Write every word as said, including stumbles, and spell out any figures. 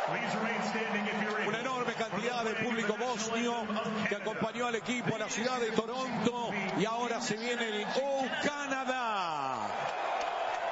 Una enorme cantidad de público bosnio que acompañó al equipo a la ciudad de Toronto, y ahora se viene el Oh Canadá.